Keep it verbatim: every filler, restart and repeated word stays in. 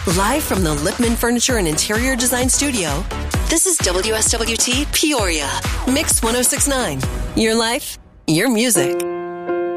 Live from the Lipman Furniture and Interior Design Studio, this is W S W T Peoria, Mix one oh six point nine. Your life, your music.